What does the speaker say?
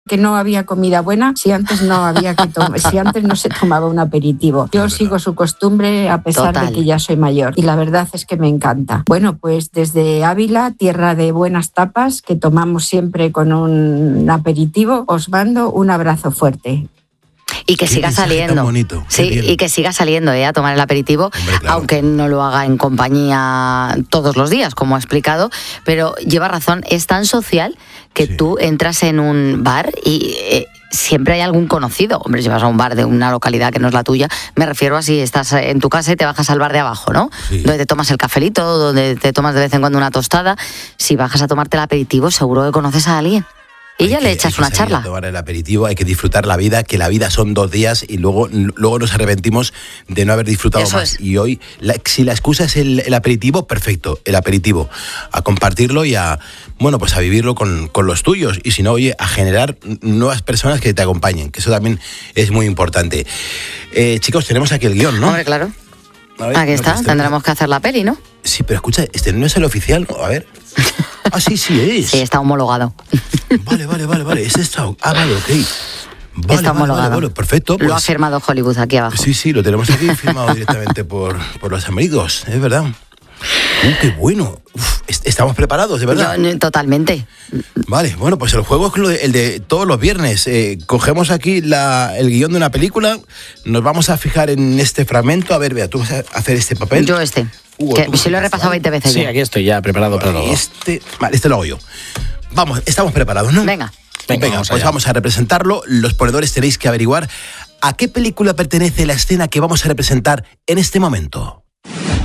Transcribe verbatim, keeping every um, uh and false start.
que no había comida buena si antes no había que tom- si antes no se tomaba un aperitivo. Yo sigo su costumbre a pesar Total. de que ya soy mayor y la verdad es que me encanta. Bueno, pues desde Ávila, tierra de buenas tapas que tomamos siempre con un aperitivo, os mando un abrazo fuerte. Y que Qué siga mensaje saliendo. tan bonito, qué Sí, bien. y que siga saliendo ¿eh? a tomar el aperitivo, Hombre, claro. aunque no lo haga en compañía todos los días, como ha explicado, pero lleva razón, es tan social que Sí. tú entras en un bar y eh, siempre hay algún conocido. Hombre, si vas a un bar de una localidad que no es la tuya, me refiero a si estás en tu casa y te bajas al bar de abajo, ¿no? Sí. Donde te tomas el cafelito, donde te tomas de vez en cuando una tostada. Si bajas a tomarte el aperitivo, seguro que conoces a alguien. Y Hay ya que- le hay echas que una salir charla. a tomar el aperitivo, hay que disfrutar la vida, que la vida son dos días y luego, luego nos arrepentimos de no haber disfrutado Eso más. es. Y hoy, la- si la excusa es el, el aperitivo, perfecto, el aperitivo. A compartirlo y a, bueno, pues a vivirlo con, con los tuyos. Y si no, oye, a generar nuevas personas que te acompañen, que eso también es muy importante. Eh, chicos, tenemos aquí el guión, ¿no? Hombre, claro. A ver, Aquí no, está, este- tendremos que hacer la peli, ¿no? Sí, pero escucha, este no es el oficial, ¿no? A ver. Ah, sí, sí es. Sí, está homologado. Vale, vale, vale, vale. Es esta. Ah, vale, ok. Vale, Está vale, homologado. vale, vale, perfecto. Lo ha Pues, firmado Hollywood aquí abajo. sí, sí, lo tenemos aquí firmado directamente por, por los amigos, es verdad. Uh, ¡Qué bueno! Uf, est- estamos preparados, de verdad. Yo, totalmente. Vale, bueno, pues el juego es lo de- el de todos los viernes. Eh, cogemos aquí la, el guión de una película, nos vamos a fijar en este fragmento. A ver, vea, tú vas a hacer este papel. Yo este. Hugo, que tú si lo he vas a- repasado veinte veces Sí, ya. aquí estoy ya preparado para Vale, todo. este, vale, este lo hago yo. Vamos, estamos preparados, ¿no? Venga. Venga, Venga, vamos pues allá. vamos a representarlo. Los ponedores tenéis que averiguar a qué película pertenece la escena que vamos a representar en este momento.